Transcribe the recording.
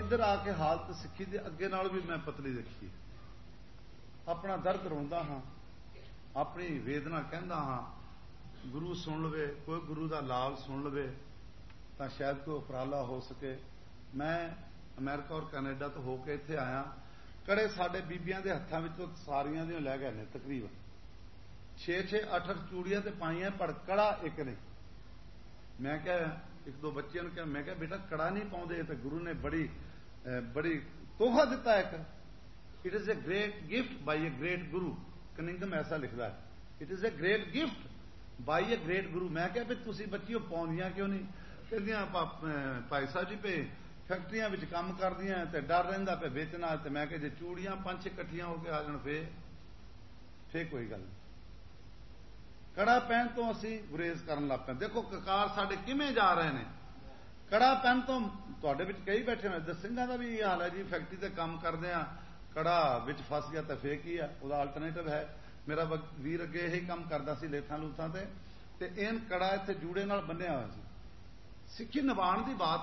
ਇੱਧਰ ਆ ਕੇ ਹਾਲਤ ਸਿੱਖੀ ਦੇ ਅੱਗੇ ਨਾਲ ਵੀ ਮੈਂ ਪਤਲੀ ਦੇਖੀ। ਆਪਣਾ ਦਰਦ ਰੋਂਦਾ ਹਾਂ, ਆਪਣੀ ਵੇਦਨਾ ਕਹਿੰਦਾ ਹਾਂ। ਗੁਰੂ ਸੁਣ ਲਵੇ, ਕੋਈ ਗੁਰੂ ਦਾ ਲਾਲ ਸੁਣ ਲਵੇ ਤਾਂ ਸ਼ਾਇਦ ਕੋਈ ਉਪਰਾਲਾ ਹੋ ਸਕੇ। ਮੈਂ ਅਮਰੀਕਾ ਔਰ ਕੈਨੇਡਾ ਤੋਂ ਹੋ ਕੇ ਇੱਥੇ ਆਇਆ। ਕੜੇ ਸਾਡੇ ਬੀਬੀਆਂ ਦੇ ਹੱਥਾਂ ਵਿੱਚੋਂ ਸਾਰੀਆਂ ਦੀਆਂ ਲੈ ਗਏ ਨੇ, ਤਕਰੀਬਨ 6-6 8-8 ਚੂੜੀਆਂ ਤੇ ਪਾਈਆਂ, ਪਰ ਕੜਾ ਇੱਕ ਨਹੀਂ। ਮੈਂ ਕਿਹਾ ਇੱਕ ਦੋ ਬੱਚਿਆਂ ਨੂੰ ਕਿਹਾ, ਮੈਂ ਕਿਹਾ ਬੇਟਾ ਕੜਾ ਨਹੀਂ ਪਾਉਂਦੇ ਤੇ ਗੁਰੂ ਨੇ ਬੜੀ ਤੋਹਫਾ ਦਿੱਤਾ ਇੱਕ। It is a great gift by a great Guru. Cunningham ਐਸਾ ਲਿਖਦਾ ਹੈ, it is a great gift by a great ਗੁਰੂ। ਮੈਂ ਕਿਹਾ ਵੀ ਤੁਸੀਂ ਬੱਚੀਓ ਪਾਉਂਦੀਆਂ ਕਿਉਂ ਨਹੀਂ? ਕਹਿੰਦੀਆਂ ਭਾਈ ਸਾਹਿਬ ਜੀ ਪਏ ਫੈਕਟਰੀਆਂ ਵਿੱਚ ਕੰਮ ਕਰਦੀਆਂ ਤੇ ਡਰ ਰਹਿੰਦਾ ਪਿਆ ਵੇਚਣਾ। ਤੇ ਮੈਂ ਕਿਹਾ ਜੇ ਚੂੜੀਆਂ 5-6 ਇਕੱਠੀਆਂ ਹੋ ਕੇ ਆ ਜਾਣ ਫੇਰ ਕੋਈ ਗੱਲ ਨਹੀਂ। ਕੜਾ ਪਹਿਨ ਤੋਂ ਅਸੀਂ ਗੁਰੇਜ਼ ਕਰਨ ਲੱਗ ਪਏ। ਦੇਖੋ ਕਕਾਰ ਸਾਡੇ ਕਿਵੇਂ ਜਾ ਰਹੇ ਨੇ। ਕੜਾ ਪਹਿਨ ਤੋਂ ਤੁਹਾਡੇ ਵਿੱਚ ਕਈ ਬੈਠੇ ਹੋਏ ਸਿੰਘਾਂ ਦਾ ਵੀ ਇਹ ਹਾਲ ਹੈ ਜੀ। ਫੈਕਟਰੀ ਤੇ ਕੰਮ ਕਰਦੇ ਆ, ਕੜਾ ਵਿੱਚ ਫਸ ਗਿਆ ਤਾਂ ਫੇਰ ਕੀ ਆ, ਉਹਦਾ ਆਲਟਰਨੇਟਿਵ ਹੈ। ਮੇਰਾ ਵੀਰ ਅੱਗੇ ਇਹੀ ਕੰਮ ਕਰਦਾ ਸੀ ਲੇਥਾਂ ਲੂਥਾਂ ਤੇ ਇਹਨ ਕੜਾ ਇੱਥੇ ਜੂੜੇ ਨਾਲ ਬੰਨਿਆ ਹੋਇਆ ਸੀ। ਸਿੱਖੀ ਨਿਭਾਉਣ ਦੀ ਬਾਤ